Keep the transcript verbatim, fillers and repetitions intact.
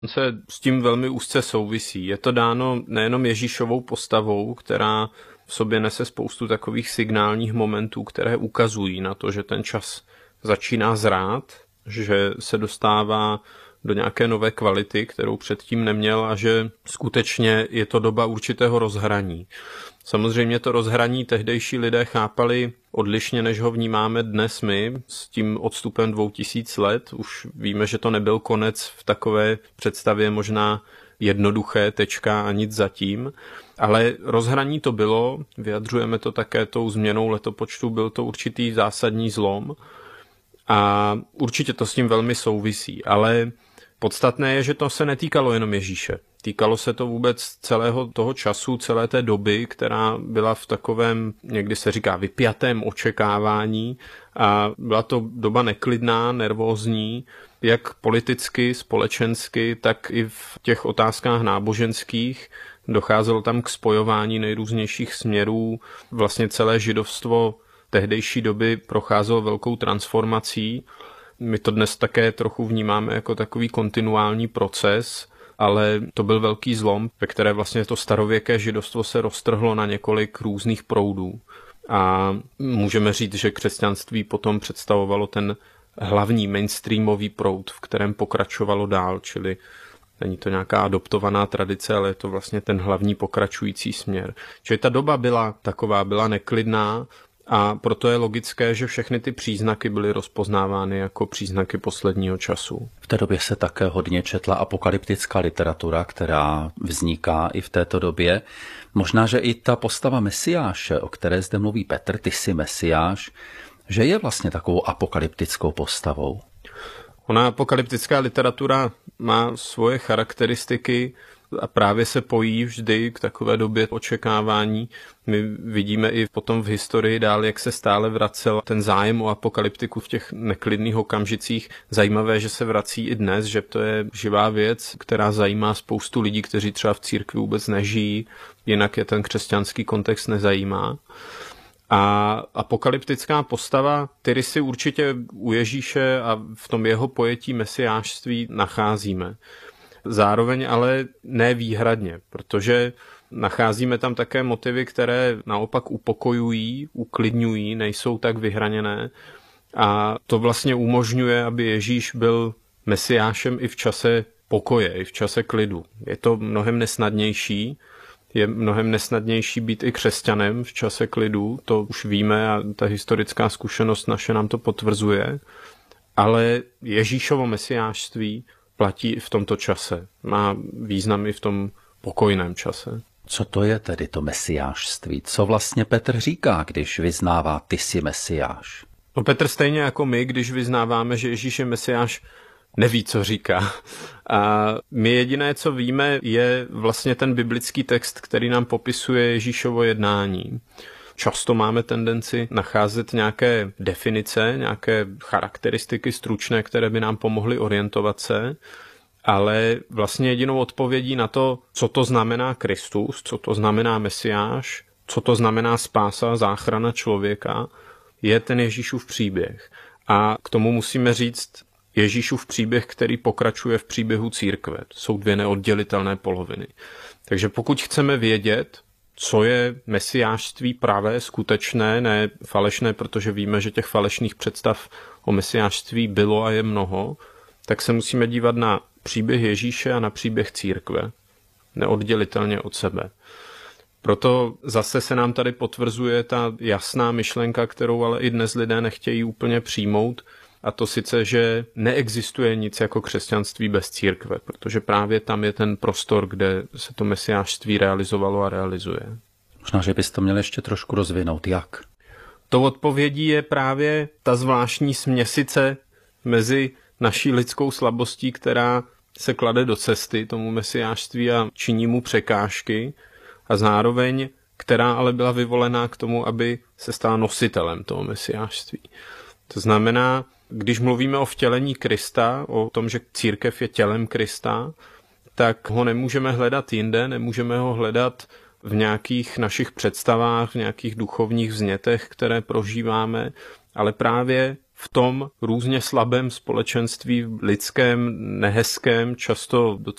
se s tím velmi úzce souvisí. Je to dáno nejenom Ježíšovou postavou, která v sobě nese spoustu takových signálních momentů, které ukazují na to, že ten čas začíná zrát, že se dostává do nějaké nové kvality, kterou předtím neměl a že skutečně je to doba určitého rozhraní. Samozřejmě to rozhraní tehdejší lidé chápali odlišně, než ho vnímáme dnes my, s tím odstupem dvou tisíc let. Už víme, že to nebyl konec v takové představě možná jednoduché, tečka a nic zatím, ale rozhraní to bylo, vyjadřujeme to také tou změnou letopočtu, byl to určitý zásadní zlom a určitě to s tím velmi souvisí, ale podstatné je, že to se netýkalo jenom Ježíše. Týkalo se to vůbec celého toho času, celé té doby, která byla v takovém, někdy se říká, vypjatém očekávání a byla to doba neklidná, nervózní, jak politicky, společensky, tak i v těch otázkách náboženských. Docházelo tam k spojování nejrůznějších směrů. Vlastně celé židovstvo tehdejší doby procházelo velkou transformací. My to dnes také trochu vnímáme jako takový kontinuální proces, ale to byl velký zlom, ve které vlastně to starověké židovstvo se roztrhlo na několik různých proudů. A můžeme říct, že křesťanství potom představovalo ten hlavní mainstreamový proud, v kterém pokračovalo dál, čili není to nějaká adoptovaná tradice, ale je to vlastně ten hlavní pokračující směr. Čili ta doba byla taková, byla neklidná, a proto je logické, že všechny ty příznaky byly rozpoznávány jako příznaky posledního času. V té době se také hodně četla apokalyptická literatura, která vzniká i v této době. Možná, že i ta postava Mesiáše, o které zde mluví Petr, ty jsi Mesiáš, že je vlastně takovou apokalyptickou postavou. Ona apokalyptická literatura má svoje charakteristiky a právě se pojí vždy k takové době očekávání. My vidíme i potom v historii dál, jak se stále vracel ten zájem o apokalyptiku v těch neklidných okamžicích. Zajímavé, že se vrací i dnes, že to je živá věc, která zajímá spoustu lidí, kteří třeba v církvi vůbec nežijí, jinak je ten křesťanský kontext nezajímá. A apokalyptická postava, ty si určitě u Ježíše a v tom jeho pojetí mesiášství nacházíme. Zároveň ale ne výhradně, protože nacházíme tam také motivy, které naopak upokojují, uklidňují, nejsou tak vyhraněné a to vlastně umožňuje, aby Ježíš byl mesiášem i v čase pokoje, i v čase klidu. Je to mnohem nesnadnější, je mnohem nesnadnější být i křesťanem v čase klidu, to už víme a ta historická zkušenost naše nám to potvrzuje, ale Ježíšovo mesiášství platí i v tomto čase. Má význam i v tom pokojném čase. Co to je tedy to mesiášství? Co vlastně Petr říká, když vyznává ty jsi Mesiáš? No Petr stejně jako my, když vyznáváme, že Ježíš je Mesiáš, neví, co říká. A my jediné, co víme, je vlastně ten biblický text, který nám popisuje Ježíšovo jednání. Často máme tendenci nacházet nějaké definice, nějaké charakteristiky stručné, které by nám pomohly orientovat se, ale vlastně jedinou odpovědí na to, co to znamená Kristus, co to znamená Mesiáš, co to znamená spása, záchrana člověka, je ten Ježíšův příběh. A k tomu musíme říct Ježíšův příběh, který pokračuje v příběhu církve. To jsou dvě neoddělitelné poloviny. Takže pokud chceme vědět, co je mesiášství pravé, skutečné, ne falešné, protože víme, že těch falešných představ o mesiášství bylo a je mnoho, tak se musíme dívat na příběh Ježíše a na příběh církve, neoddělitelně od sebe. Proto zase se nám tady potvrzuje ta jasná myšlenka, kterou ale i dnes lidé nechtějí úplně přijmout, a to sice, že neexistuje nic jako křesťanství bez církve, protože právě tam je ten prostor, kde se to mesiášství realizovalo a realizuje. Možná, že bys to měl ještě trošku rozvinout. Jak? To odpovědí je právě ta zvláštní směsice mezi naší lidskou slabostí, která se klade do cesty tomu mesiášství a činí mu překážky, a zároveň, která ale byla vyvolená k tomu, aby se stala nositelem toho mesiášství. To znamená, když mluvíme o vtělení Krista, o tom, že církev je tělem Krista, tak ho nemůžeme hledat jinde, nemůžeme ho hledat v nějakých našich představách, v nějakých duchovních vznětech, které prožíváme, ale právě v tom různě slabém společenství lidském, nehezkém, často docela